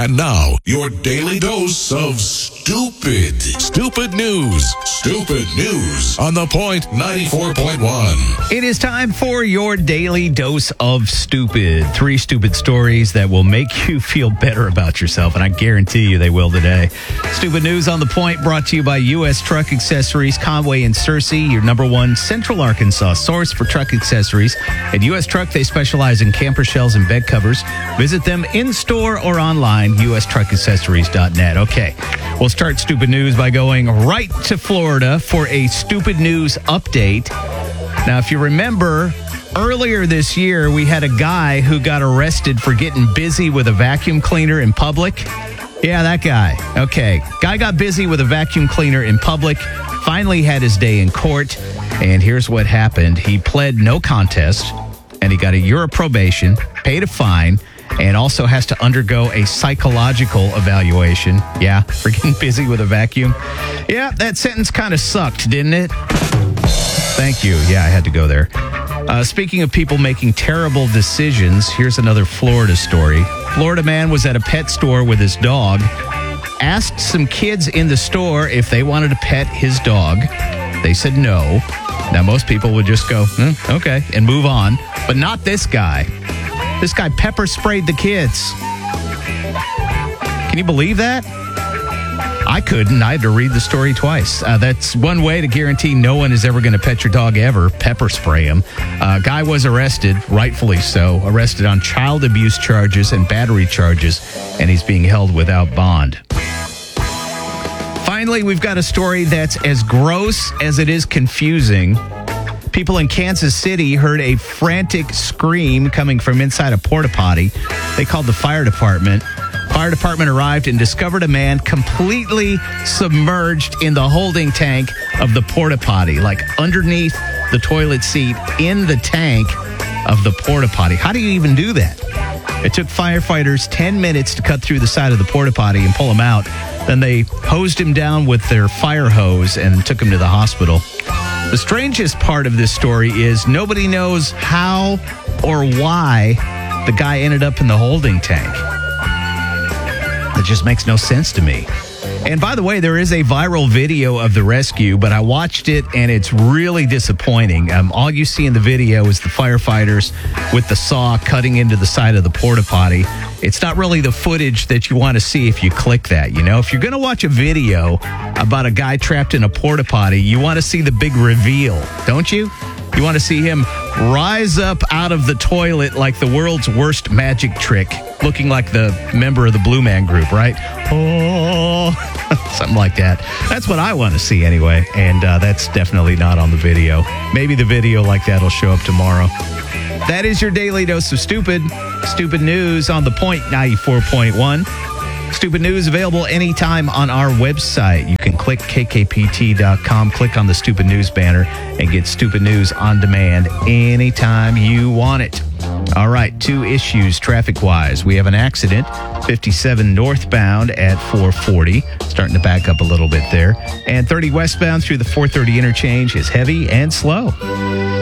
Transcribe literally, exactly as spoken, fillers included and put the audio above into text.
And now, your daily dose of stupid. Stupid news. Stupid news on The Point ninety-four point one. It is time for your daily dose of stupid. Three stupid stories that will make you feel better about yourself, and I guarantee you they will today. Stupid news on The Point brought to you by U S Truck Accessories, Conway and Searcy, your number one Central Arkansas source for truck accessories. At U S Truck, they specialize in camper shells and bed covers. Visit them in-store or online, U S truck accessories dot net. Okay, we'll start stupid news by going right to Florida for a stupid news update. Now, if you remember, earlier this year, we had a guy who got arrested for getting busy with a vacuum cleaner in public. Yeah, that guy. Okay, guy got busy with a vacuum cleaner in public, finally had his day in court, and here's what happened. He pled no contest, and he got a year of probation, paid a fine, and also has to undergo a psychological evaluation. Yeah, for getting busy with a vacuum. Yeah, that sentence kind of sucked, didn't it? Thank you. Yeah, I had to go there. Uh, speaking of people making terrible decisions, here's another Florida story. Florida man was at a pet store with his dog, asked some kids in the store if they wanted to pet his dog. They said no. Now, most people would just go, mm, okay, and move on. But not this guy. This guy pepper sprayed the kids. Can you believe that? I couldn't. I had to read the story twice. Uh, that's one way to guarantee no one is ever going to pet your dog ever, pepper spray him. Uh, guy was arrested, rightfully so, arrested on child abuse charges and battery charges, and he's being held without bond. Finally, we've got a story that's as gross as it is confusing. People in Kansas City heard a frantic scream coming from inside a porta potty. They called the fire department. Fire department arrived and discovered a man completely submerged in the holding tank of the porta potty, like underneath the toilet seat in the tank of the porta potty. How do you even do that? It took firefighters ten minutes to cut through the side of the porta potty and pull him out. Then they hosed him down with their fire hose and took him to the hospital. The strangest part of this story is nobody knows how or why the guy ended up in the holding tank. It just makes no sense to me. And by the way, there is a viral video of the rescue, but I watched it and it's really disappointing. Um, all you see in the video is the firefighters with the saw cutting into the side of the porta potty. It's not really the footage that you want to see if you click that. You know, if you're going to watch a video about a guy trapped in a porta potty, you want to see the big reveal, don't you? You want to see him rise up out of the toilet like the world's worst magic trick, looking like the member of the Blue Man Group, right? Oh, something like that. That's what I want to see anyway, and uh, that's definitely not on the video. Maybe the video like that will show up tomorrow. That is your daily dose of stupid. Stupid news on The Point ninety-four point one. Stupid news available anytime on our website. You can click K K P T dot com, click on the Stupid News banner, and get Stupid News on demand anytime you want it. All right, two issues traffic-wise. We have an accident, fifty-seven northbound at four forty, starting to back up a little bit there. And thirty westbound through the four thirty interchange is heavy and slow.